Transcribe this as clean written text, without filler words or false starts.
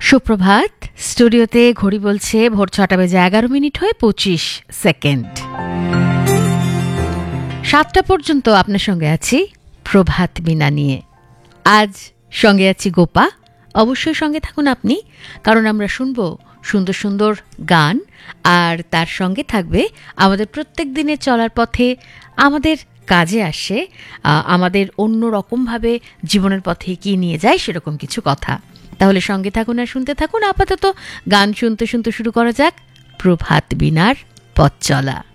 সুপ্রভাত। স্টুডিওতে ঘড়ি বলছে ভোর 6টা বেজে 11 মিনিট হয়ে 25 সেকেন্ড। 7টা পর্যন্ত আপনার সঙ্গে আছি প্রভাত বিনা নিয়ে। আজ সঙ্গে আছি গোপা। অবশ্যই সঙ্গে থাকুন আপনি, কারণ আমরা শুনবো সুন্দর সুন্দর গান, আর তার সঙ্গে থাকবে আমাদের প্রত্যেক দিনের চলার পথে আমাদের কাজে আসে, আমাদের অন্য রকমভাবে জীবনের পথে কি নিয়ে যায় সেরকম কিছু কথা। তাহলে সঙ্গে থাকুন আর শুনতে থাকুন। আপাতত গান শুনতে শুনতে শুরু করা যাক প্রভাত বিনার পথ চলা।